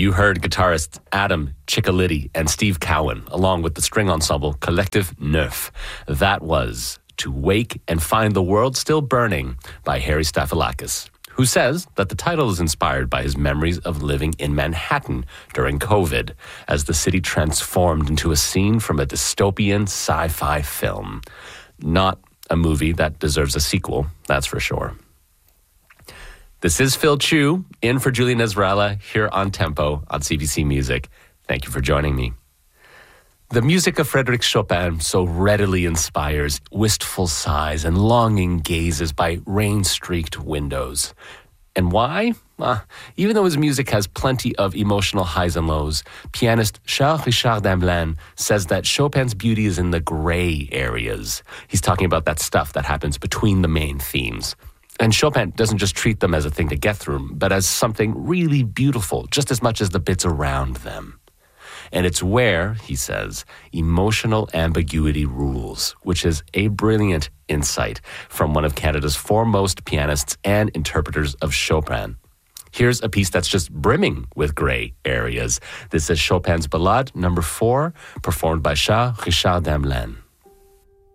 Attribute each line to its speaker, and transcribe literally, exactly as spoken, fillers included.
Speaker 1: You heard guitarists Adam Ciccoliti and Steve Cowan, along with the string ensemble Collectif Neuf. That was To Wake and Find the World Still Burning by Harry Staphylakis, who says that the title is inspired by his memories of living in Manhattan during COVID, as the city transformed into a scene from a dystopian sci-fi film. Not a movie that deserves a sequel, that's for sure. This is Phil Chu, in for Julie Nezrala, here on Tempo on C B C Music. Thank you for joining me. The music of Frédéric Chopin so readily inspires wistful sighs and longing gazes by rain-streaked windows. And why? Uh, even though his music has plenty of emotional highs and lows, pianist Charles Richard Damblin says that Chopin's beauty is in the gray areas. He's talking about that stuff that happens between the main themes. And Chopin doesn't just treat them as a thing to get through, but as something really beautiful, just as much as the bits around them. And it's where, he says, emotional ambiguity rules, which is a brilliant insight from one of Canada's foremost pianists and interpreters of Chopin. Here's a piece that's just brimming with gray areas. This is Chopin's Ballade number four, performed by Charles Richard Damblin.